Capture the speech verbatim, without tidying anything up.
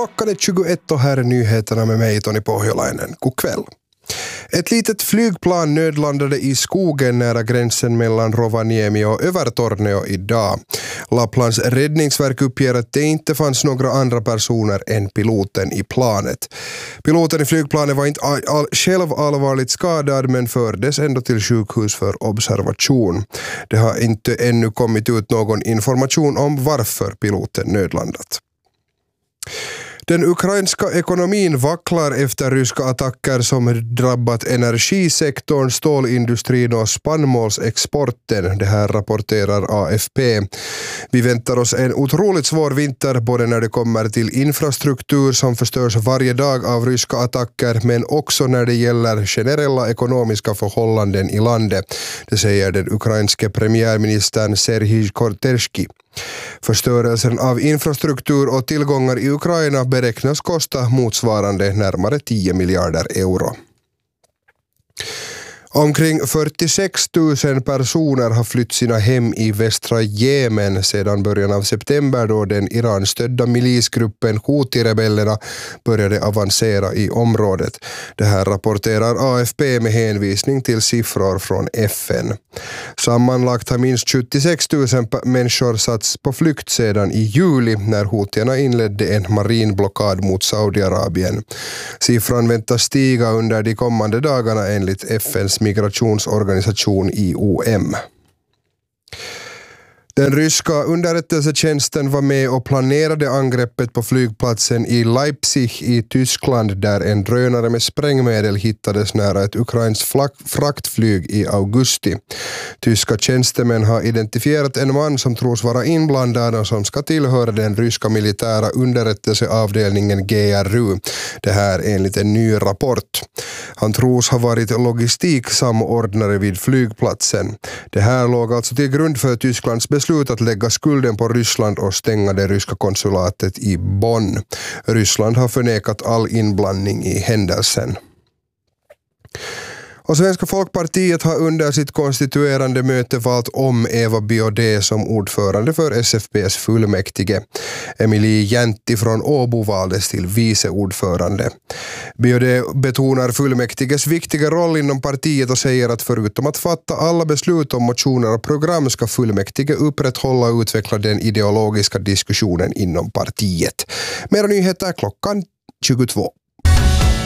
Klockan är tjugoett och här är nyheterna med mig, Tony Pohjolainen. God kväll. Ett litet flygplan nödlandade i skogen nära gränsen mellan Rovaniemi och Övertorneå idag. Lapplands räddningsverk uppger att det inte fanns några andra personer än piloten i planet. Piloten i flygplanet var inte all- all- själv allvarligt skadad men fördes ändå till sjukhus för observation. Det har inte ännu kommit ut någon information om varför piloten nödlandat. Den ukrainska ekonomin vacklar efter ryska attacker som drabbat energisektorn, stålindustrin och spannmålsexporten. Det här rapporterar A F P. Vi väntar oss en otroligt svår vinter både när det kommer till infrastruktur som förstörs varje dag av ryska attacker men också när det gäller generella ekonomiska förhållanden i landet. Det säger den ukrainske premiärministern Serhij Korterski. Förstörelsen av infrastruktur och tillgångar i Ukraina beräknas kosta motsvarande närmare tio miljarder euro. Omkring fyrtiosex tusen personer har flytt sina hem i västra Jemen sedan början av september då den Iran-stödda milisgruppen Houthi-rebellerna började avancera i området. Det här rapporterar A F P med hänvisning till siffror från F N. Sammanlagt har minst sjuttiosex tusen människor satts på flykt sedan i juli när Houthierna inledde en marinblockad mot Saudiarabien. Siffran väntas stiga under de kommande dagarna enligt F N:s migrationsorganisation I O M. Den ryska underrättelsetjänsten var med och planerade angreppet på flygplatsen i Leipzig i Tyskland där en drönare med sprängmedel hittades nära ett ukrainskt fraktflyg i augusti. Tyska tjänstemän har identifierat en man som tros vara inblandad och som ska tillhöra den ryska militära underrättelseavdelningen G R U. Det här enligt en ny rapport. Han tros ha varit logistiksamordnare vid flygplatsen. Det här låg alltså till grund för Tysklands beslut att lägga skulden på Ryssland och stänga det ryska konsulatet i Bonn. Ryssland har förnekat all inblandning i händelsen. Och Svenska folkpartiet har under sitt konstituerande möte valt om Eva Biaudet som ordförande för S F P:s fullmäktige. Emilie Jäntti från Åbo valdes till viceordförande. Biaudet betonar fullmäktiges viktiga roll inom partiet och säger att förutom att fatta alla beslut om motioner och program ska fullmäktige upprätthålla och utveckla den ideologiska diskussionen inom partiet. Mera nyheter klockan tjugotvå.